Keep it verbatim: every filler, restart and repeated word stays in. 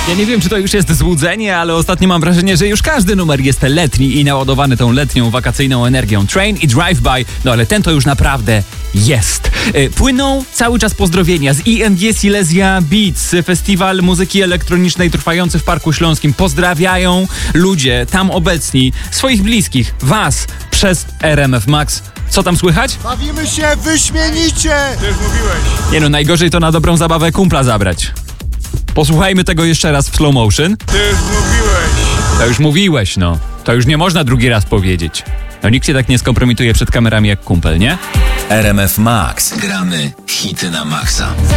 Ja nie wiem, czy to już jest złudzenie, ale ostatnio mam wrażenie, że już każdy numer jest letni i naładowany tą letnią, wakacyjną energią. Train i Drive-By, no ale ten to już naprawdę jest. Płyną cały czas pozdrowienia z E and G Silesia Beats, festiwal muzyki elektronicznej trwający w Parku Śląskim. Pozdrawiają ludzie tam obecni, swoich bliskich, was przez R M F Max. Co tam słychać? Bawimy się wyśmienicie! Ty już mówiłeś. Nie no, najgorzej to na dobrą zabawę kumpla zabrać. Posłuchajmy tego jeszcze raz w slow motion. Ty już mówiłeś. To już mówiłeś, no. To już nie można drugi raz powiedzieć. No nikt się tak nie skompromituje przed kamerami jak kumpel, nie? R M F Max. Gramy hity na maksa.